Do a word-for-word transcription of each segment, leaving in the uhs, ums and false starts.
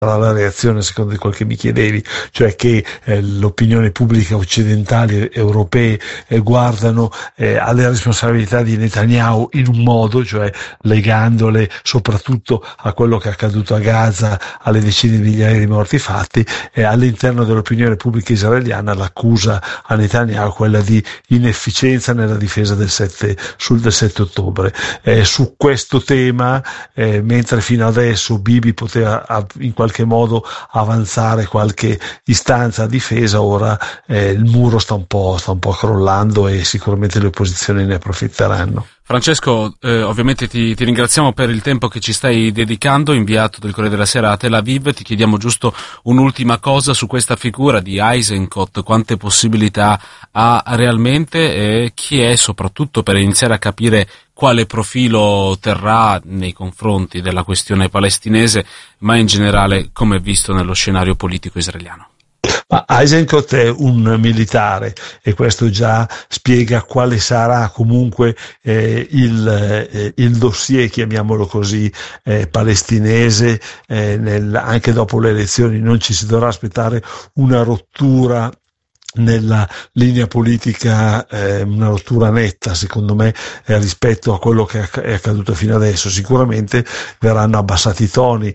la reazione secondo quel che mi chiedevi, cioè che eh, l'opinione pubblica occidentali europee eh, guardano eh, alle responsabilità di Netanyahu in un modo, cioè legandole soprattutto a quello che è accaduto a Gaza, alle decine di migliaia di morti fatti, e all'interno dell'opinione pubblica israeliana l'accusa a Netanyahu è quella di inefficienza nella difesa del sette, sul del sette ottobre. Eh, su questo tema, eh, mentre fino adesso Bibi poteva in qualche qualche modo avanzare qualche istanza a difesa, ora eh, il muro sta un po' sta un po' crollando e sicuramente le opposizioni ne approfitteranno. Francesco, eh, ovviamente ti, ti ringraziamo per il tempo che ci stai dedicando, inviato del Corriere della Sera a Tel Aviv. Ti chiediamo giusto un'ultima cosa su questa figura di Eisenkot, quante possibilità ha realmente e chi è, soprattutto per iniziare a capire quale profilo terrà nei confronti della questione palestinese, ma in generale come è visto nello scenario politico israeliano. Ma Eisenkot è un militare e questo già spiega quale sarà comunque eh, il, eh, il dossier, chiamiamolo così, eh, palestinese, eh, nel, anche dopo le elezioni. Non ci si dovrà aspettare una rottura nella linea politica, eh, una rottura netta secondo me eh, rispetto a quello che è accaduto fino adesso. Sicuramente verranno abbassati i toni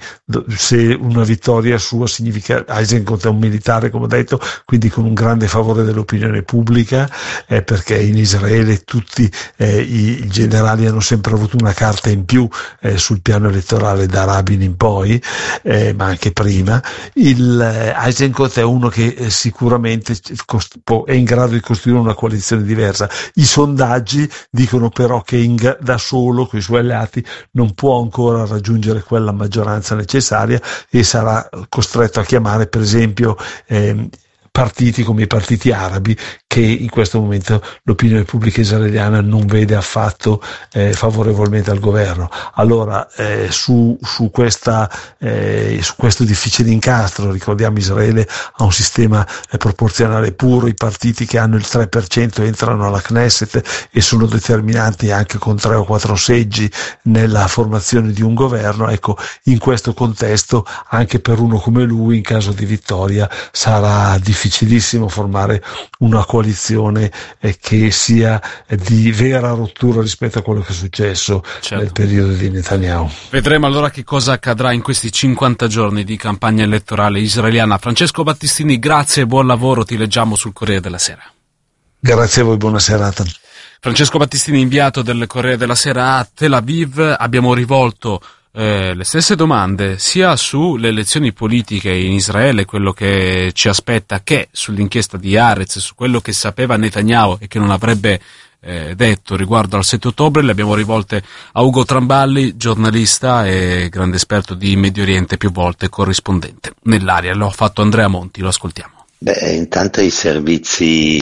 se una vittoria sua significa. Eisenkot è un militare, come ho detto, quindi con un grande favore dell'opinione pubblica, eh, perché in Israele tutti eh, i, i generali hanno sempre avuto una carta in più eh, sul piano elettorale da Rabin in poi, eh, ma anche prima. Il eh, Eisenkot è uno che eh, sicuramente è in grado di costruire una coalizione diversa. I sondaggi dicono però che in, da solo, con i suoi alleati, non può ancora raggiungere quella maggioranza necessaria e sarà costretto a chiamare per esempio eh, partiti come i partiti arabi, che in questo momento l'opinione pubblica israeliana non vede affatto eh, favorevolmente al governo. Allora eh, su, su, questa, eh, su questo difficile incastro, ricordiamo Israele ha un sistema eh, proporzionale puro, i partiti che hanno il tre per cento entrano alla Knesset e sono determinanti anche con tre o quattro seggi nella formazione di un governo. Ecco, in questo contesto anche per uno come lui, in caso di vittoria, sarà difficilissimo formare una coalizione eh, che sia eh, di vera rottura rispetto a quello che è successo certo. nel periodo di Netanyahu. Vedremo allora che cosa accadrà in questi cinquanta giorni di campagna elettorale israeliana. Francesco Battistini, grazie e buon lavoro, ti leggiamo sul Corriere della Sera. Grazie a voi, buona serata. Francesco Battistini, inviato del Corriere della Sera a Tel Aviv. Abbiamo rivolto Eh, le stesse domande sia sulle elezioni politiche in Israele, quello che ci aspetta, che sull'inchiesta di Haaretz, su quello che sapeva Netanyahu e che non avrebbe eh, detto riguardo al sette ottobre. Le abbiamo rivolte a Ugo Tramballi, giornalista e grande esperto di Medio Oriente, più volte corrispondente nell'area. Lo ha fatto Andrea Monti, lo ascoltiamo. Beh, intanto i servizi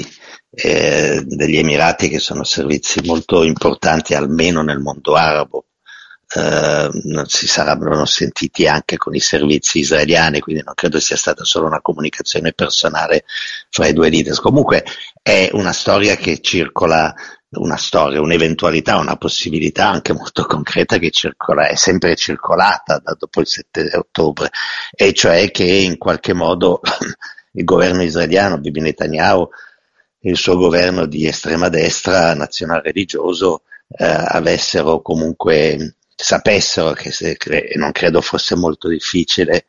eh, degli Emirati, che sono servizi molto importanti almeno nel mondo arabo, Uh, non si sarebbero sentiti anche con i servizi israeliani, quindi non credo sia stata solo una comunicazione personale fra i due leaders. Comunque è una storia che circola, una storia, un'eventualità, una possibilità anche molto concreta che circola, è sempre circolata da dopo il sette ottobre, e cioè che in qualche modo il governo israeliano, Bibi Netanyahu, il suo governo di estrema destra nazional religioso eh, avessero comunque sapessero che se, e non credo fosse molto difficile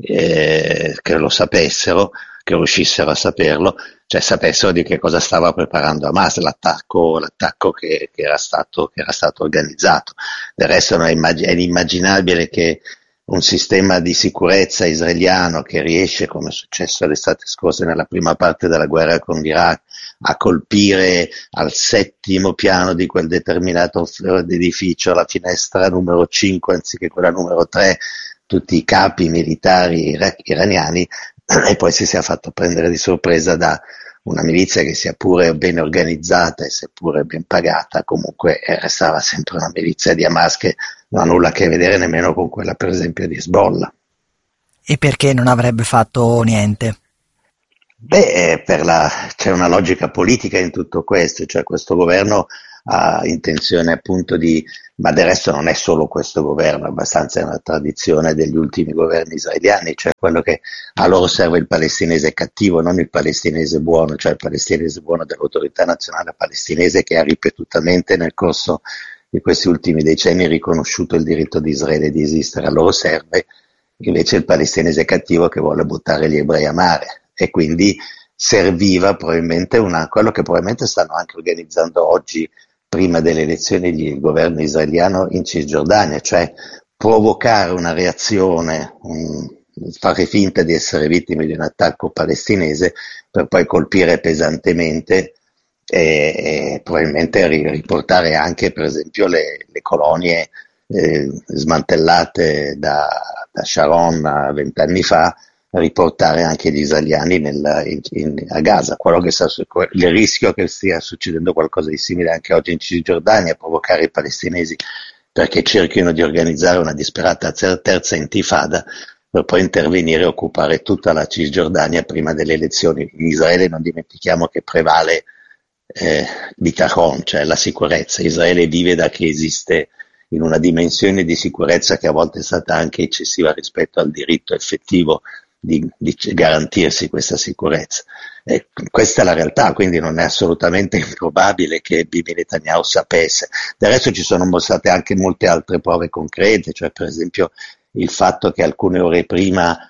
eh, che lo sapessero, che riuscissero a saperlo, cioè sapessero di che cosa stava preparando Hamas, l'attacco, l'attacco che, che era stato, che era stato organizzato. Del resto non è, immag- è inimmaginabile che un sistema di sicurezza israeliano che riesce, come è successo l'estate scorsa nella prima parte della guerra con l'Iraq, a colpire al settimo piano di quel determinato edificio, la finestra numero cinque anziché quella numero tre, tutti i capi militari ira- iraniani, e poi si sia fatto prendere di sorpresa da una milizia che sia pure ben organizzata e seppure ben pagata, comunque restava sempre una milizia di Hamas che non ha nulla a che vedere nemmeno con quella per esempio di Hezbollah. E perché non avrebbe fatto niente? Beh, per la, c'è una logica politica in tutto questo, cioè questo governo ha intenzione appunto di, ma del resto non è solo questo governo, è abbastanza una tradizione degli ultimi governi israeliani, cioè quello che a loro serve il palestinese cattivo, non il palestinese buono, cioè il palestinese buono dell'autorità nazionale palestinese che ha ripetutamente nel corso di questi ultimi decenni riconosciuto il diritto di Israele di esistere. A loro serve invece il palestinese cattivo che vuole buttare gli ebrei a mare, e quindi serviva probabilmente una, quello che probabilmente stanno anche organizzando oggi prima delle elezioni il governo israeliano in Cisgiordania, cioè provocare una reazione, un, fare finta di essere vittime di un attacco palestinese per poi colpire pesantemente e, e probabilmente riportare anche per esempio le, le colonie eh, smantellate da, da Sharon vent'anni fa, riportare anche gli israeliani nel, in, in, a Gaza. Quello che sta, il rischio che stia succedendo qualcosa di simile anche oggi in Cisgiordania, provocare i palestinesi perché cerchino di organizzare una disperata terza intifada per poi intervenire e occupare tutta la Cisgiordania prima delle elezioni. In Israele non dimentichiamo che prevale eh, bitachon, cioè la sicurezza. Israele vive da che esiste in una dimensione di sicurezza che a volte è stata anche eccessiva rispetto al diritto effettivo Di, di garantirsi questa sicurezza. Eh, questa è la realtà, quindi non è assolutamente improbabile che Bibi Netanyahu sapesse. Del resto ci sono mostrate anche molte altre prove concrete, cioè per esempio il fatto che alcune ore prima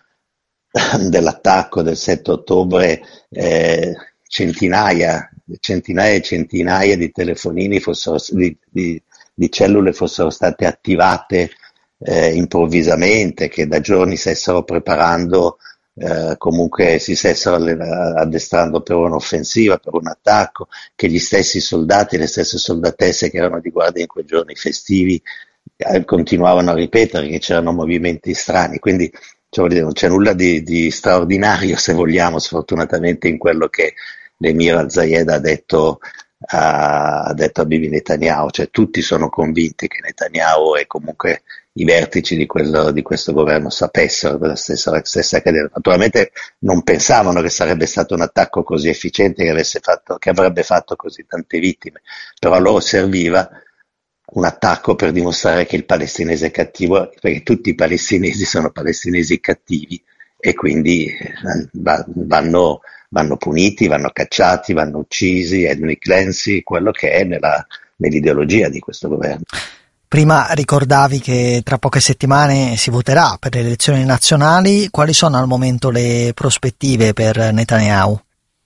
dell'attacco del sette ottobre eh, centinaia, centinaia e centinaia di telefonini fossero, di, di, di cellule fossero state attivate Eh, improvvisamente, che da giorni stessero preparando, eh, comunque si stessero addestrando per un'offensiva, per un attacco, che gli stessi soldati, le stesse soldatesse che erano di guardia in quei giorni festivi eh, continuavano a ripetere che c'erano movimenti strani. Quindi cioè, non c'è nulla di, di straordinario, se vogliamo, sfortunatamente, in quello che l'Emir al-Zayed ha detto ha, ha detto a Bibi Netanyahu, cioè tutti sono convinti che Netanyahu e comunque i vertici di, quello, di questo governo sapessero quella stessa, la stessa accadeva. Naturalmente non pensavano che sarebbe stato un attacco così efficiente che, avesse fatto, che avrebbe fatto così tante vittime, però a loro serviva un attacco per dimostrare che il palestinese è cattivo, perché tutti i palestinesi sono palestinesi cattivi e quindi vanno, vanno puniti, vanno cacciati, vanno uccisi, ethnic cleansing, quello che è nella, nell'ideologia di questo governo. Prima ricordavi che tra poche settimane si voterà per le elezioni nazionali. Quali sono al momento le prospettive per Netanyahu?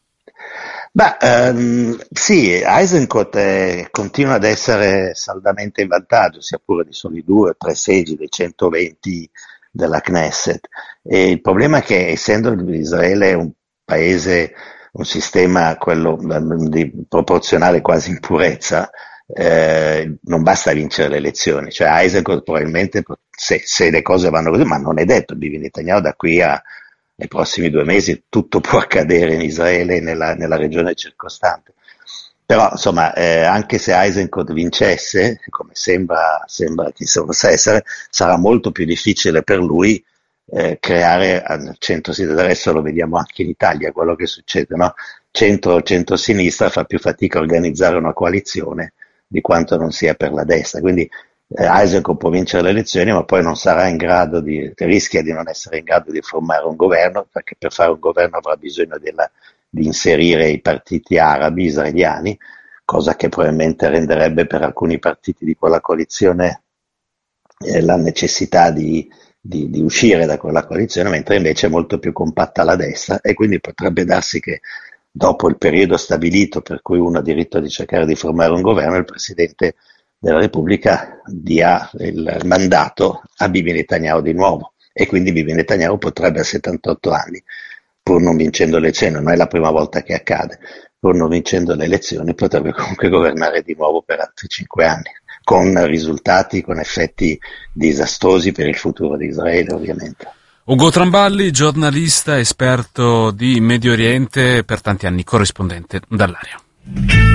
Beh, ehm, sì, Eisenkot eh, continua ad essere saldamente in vantaggio, sia pure di soli due o tre seggi dei centoventi della Knesset. E il problema è che, essendo Israele un paese, un sistema quello di proporzionale quasi in purezza, Eh, non basta vincere le elezioni, cioè Eisenkot probabilmente se, se le cose vanno così, ma non è detto, Bibi Netanyahu da qui a, ai prossimi due mesi tutto può accadere in Israele e nella, nella regione circostante, però insomma eh, anche se Eisenkot vincesse, come sembra, sembra che possa essere, sarà molto più difficile per lui eh, creare al centro-sinistra. Adesso lo vediamo anche in Italia quello che succede, no? Centro-centro-sinistra fa più fatica a organizzare una coalizione di quanto non sia per la destra, quindi eh, Eisenkot può vincere le elezioni ma poi non sarà in grado di, rischia di non essere in grado di formare un governo, perché per fare un governo avrà bisogno della, di inserire i partiti arabi israeliani, cosa che probabilmente renderebbe per alcuni partiti di quella coalizione eh, la necessità di, di, di uscire da quella coalizione, mentre invece è molto più compatta la destra, e quindi potrebbe darsi che dopo il periodo stabilito per cui uno ha diritto di cercare di formare un governo, il Presidente della Repubblica dia il mandato a Bibi Netanyahu di nuovo, e quindi Bibi Netanyahu potrebbe a settantotto anni, pur non vincendo le elezioni, non è la prima volta che accade, pur non vincendo le elezioni potrebbe comunque governare di nuovo per altri cinque anni, con risultati, con effetti disastrosi per il futuro di Israele ovviamente. Ugo Tramballi, giornalista, esperto di Medio Oriente, per tanti anni corrispondente dall'area.